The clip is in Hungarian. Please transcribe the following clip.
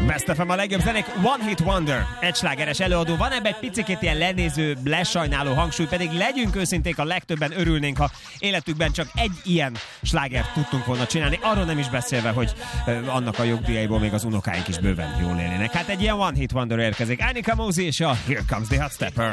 Best FM a legjobb zenék, One Hit Wonder, egy slágeres előadó. Van ebben egy picikét ilyen lenéző, lesajnáló hangsúly, pedig legyünk őszinték, a legtöbben örülnénk, ha életükben csak egy ilyen slágert tudtunk volna csinálni. Arról nem is beszélve, hogy annak a jogdíjaiból még az unokáink is bőven jól élnének. Hát egy ilyen One Hit Wonder érkezik. Annika Mosey és a Here Comes the Hot Stepper.